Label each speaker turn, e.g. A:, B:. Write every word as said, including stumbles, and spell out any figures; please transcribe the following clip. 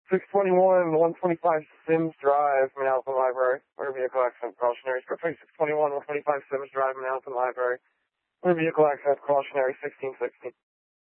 A: six twenty-one, one twenty-five Sims Drive, Manalapan Library. Motor vehicle accident cautionary. Script six twenty-one, one twenty-five Sims Drive, Manalapan Library. Motor vehicle accident cautionary, sixteen sixteen.